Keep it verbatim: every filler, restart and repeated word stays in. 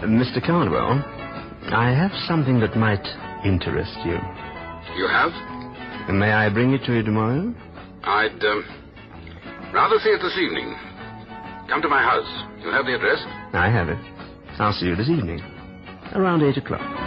Mister Cardwell, I have something that might interest you. You have? May I bring it to you tomorrow? I'd um, rather see it this evening. Come to my house. You have the address? I have it. I'll see you this evening, around eight o'clock.